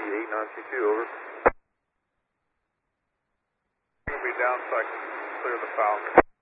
8922, over. You'll be down so I can clear the Falcon.